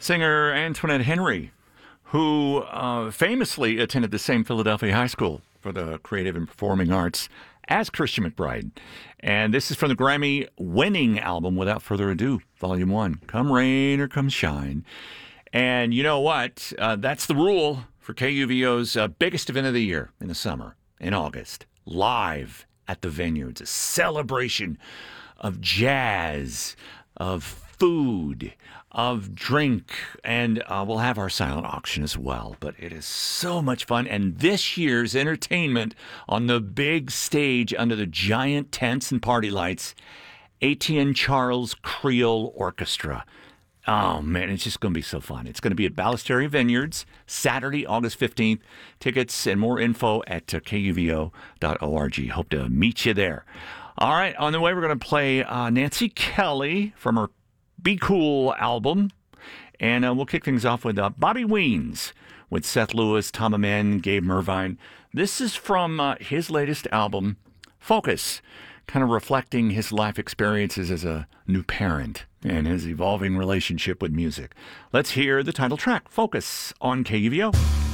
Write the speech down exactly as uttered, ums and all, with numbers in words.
Singer Antoinette Henry, who uh, famously attended the same Philadelphia high school for the creative and performing arts as Christian McBride. And this is from the Grammy-winning album, Without Further Ado, Volume one, Come Rain or Come Shine. And you know what? Uh, that's the rule for K U V O's uh, biggest event of the year in the summer, in August, live at the Vineyards, a celebration of jazz, of food, of drink, and uh, we'll have our silent auction as well. But it is so much fun. And this year's entertainment on the big stage under the giant tents and party lights, Etienne Charles Creole Orchestra. Oh, man, it's just going to be so fun. It's going to be at Ballesteria Vineyards, Saturday, August fifteenth. Tickets and more info at uh, K U V O dot org. Hope to meet you there. All right, on the way, we're going to play uh, Nancy Kelly from her Be Cool album. And uh, we'll kick things off with uh, Bobby Weens with Seth Lewis, Tom Amen, Gabe Mervine. This is from uh, his latest album, Focus, kind of reflecting his life experiences as a new parent and his evolving relationship with music. Let's hear the title track, Focus, on K U V O.